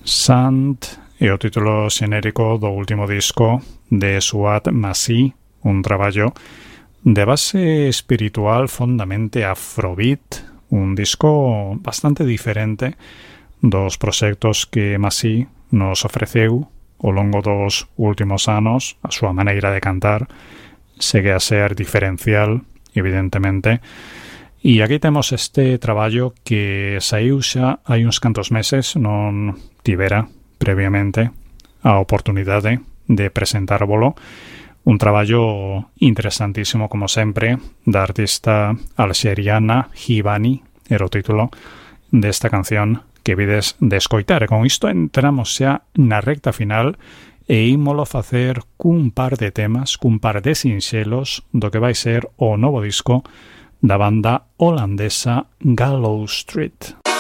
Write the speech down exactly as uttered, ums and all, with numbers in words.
Sant é o título xenérico do último disco de Suat Masí, un traballo de base espiritual fondamente afrobeat, un disco bastante diferente dos proxectos que Masí nos ofreceu ao longo dos últimos anos. A súa maneira de cantar segue a ser diferencial, evidentemente. E aquí temos este traballo que saiu xa hai uns cantos meses, non tivera previamente a oportunidade de presentárvolo. Un traballo interesantísimo, como sempre, da artista alxeriana Hibani, era o título desta canción que vides de escoitar. E con isto entramos xa na recta final e ímolo facer cun par de temas, cun par de sinxelos do que vai ser o novo disco da banda holandesa Gallows Street.